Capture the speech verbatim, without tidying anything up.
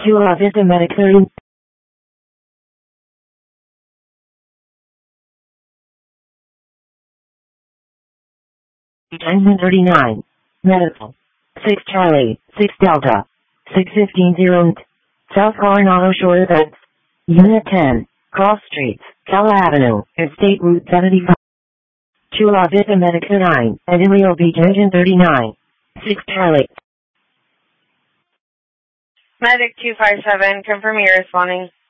Chula Vista Medic thirty. Engine thirty-nine. Medical. six Charlie, six Delta. six fifteen zero. South Coronado Shore Events. Unit ten. Cross Streets, Cal Avenue, and State Route seventy-five. Chula Vista Medic nine, and Ileo Beach Engine thirty-nine. six Charlie. Medic two five seven, confirm you're responding.